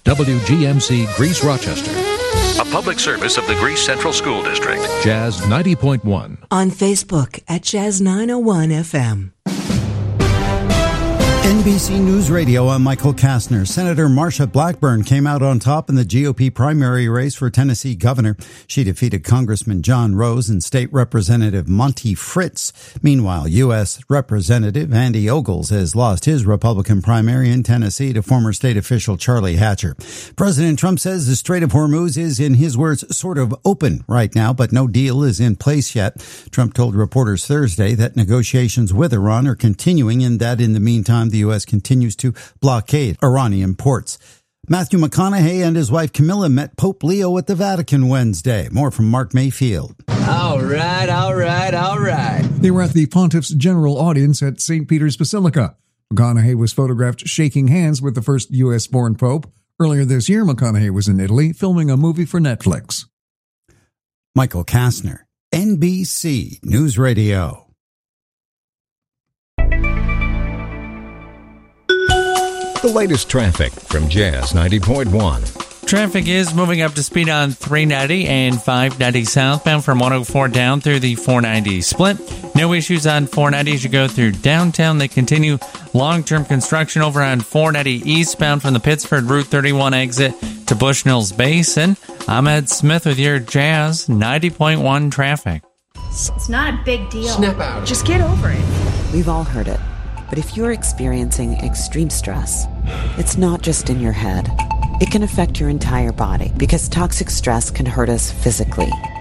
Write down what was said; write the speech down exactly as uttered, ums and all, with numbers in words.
W G M C Greece Rochester. A public service of the Greece Central School District. Jazz ninety point one. On Facebook at Jazz nine oh one F M. N B C News Radio, I'm Michael Kastner. Senator Marsha Blackburn came out on top in the G O P primary race for Tennessee governor. She defeated Congressman John Rose and State Representative Monty Fritz. Meanwhile, U S Representative Andy Ogles has lost his Republican primary in Tennessee to former state official Charlie Hatcher. President Trump says the Strait of Hormuz is, in his words, sort of open right now, but no deal is in place yet. Trump told reporters Thursday that negotiations with Iran are continuing and that in the meantime, the U S continues to blockade Iranian ports. Matthew McConaughey and his wife Camilla met Pope Leo at the Vatican Wednesday. More from Mark Mayfield. All right, all right, all right. They were at the Pontiff's general audience at Saint Peter's Basilica. McConaughey was photographed shaking hands with the first U S-born pope. Earlier this year, McConaughey was in Italy filming a movie for Netflix. Michael Kastner, N B C News Radio. The latest traffic from Jazz ninety point one. Traffic is moving up to speed on three ninety and five ninety southbound from one oh four down through the four ninety split. No issues on four ninety as you go through downtown. They continue long-term construction over on four ninety eastbound from the Pittsford Route thirty-one exit to Bushnell's Basin. I'm Ed Smith with your Jazz ninety point one traffic. It's not a big deal. Snap out. Just get over it. We've all heard it. But if you're experiencing extreme stress, it's not just in your head. It can affect your entire body because toxic stress can hurt us physically.